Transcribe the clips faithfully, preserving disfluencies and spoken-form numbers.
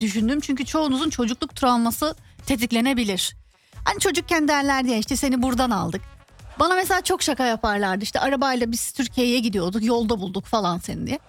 düşündüm. Çünkü çoğunuzun çocukluk travması tetiklenebilir. Hani çocukken derlerdi ya, işte seni buradan aldık. Bana mesela çok şaka yaparlardı. İşte arabayla biz Türkiye'ye gidiyorduk, yolda bulduk falan seni diye.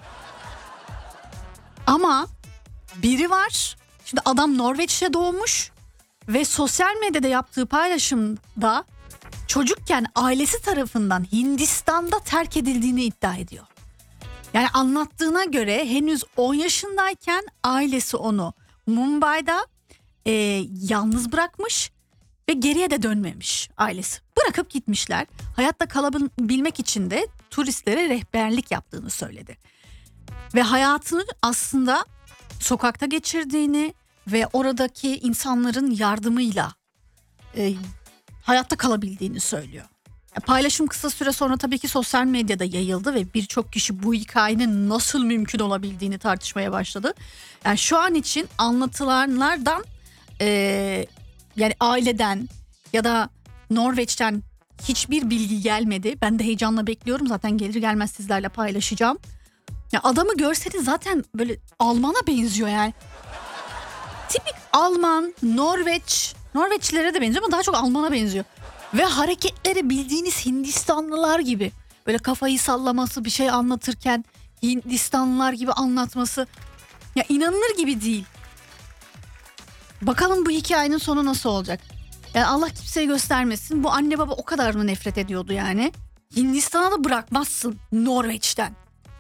Ama biri var. Şimdi adam Norveç'te doğmuş ve sosyal medyada yaptığı paylaşımda çocukken ailesi tarafından Hindistan'da terk edildiğini iddia ediyor. Yani anlattığına göre henüz on yaşındayken ailesi onu Mumbai'da e, yalnız bırakmış ve geriye de dönmemiş ailesi. Bırakıp gitmişler. Hayatta kalabilmek için de turistlere rehberlik yaptığını söyledi. Ve hayatını aslında sokakta geçirdiğini ve oradaki insanların yardımıyla e, hayatta kalabildiğini söylüyor. Paylaşım kısa süre sonra tabii ki sosyal medyada yayıldı ve birçok kişi bu hikayenin nasıl mümkün olabildiğini tartışmaya başladı. Yani şu an için anlatılanlardan e, yani aileden ya da Norveç'ten hiçbir bilgi gelmedi. Ben de heyecanla bekliyorum, zaten gelir gelmez sizlerle paylaşacağım. Ya adamı görseniz zaten böyle Alman'a benziyor yani. Tipik Alman, Norveç, Norveçlilere de benziyor ama daha çok Alman'a benziyor. Ve hareketleri bildiğiniz Hindistanlılar gibi. Böyle kafayı sallaması, bir şey anlatırken Hindistanlılar gibi anlatması. Ya inanılır gibi değil. Bakalım bu hikayenin sonu nasıl olacak? Yani Allah kimseye göstermesin. Bu anne baba o kadar mı nefret ediyordu yani? Hindistan'a da bırakmazsın Norveç'ten.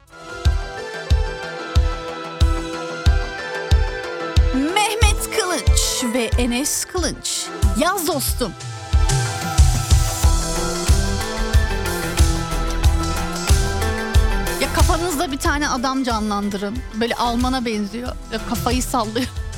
Mehmet Kılınç ve Enes Kılınç. Yaz dostum. Ya kafanızda bir tane adam canlandırın. Böyle Alman'a benziyor. Böyle kafayı sallıyor.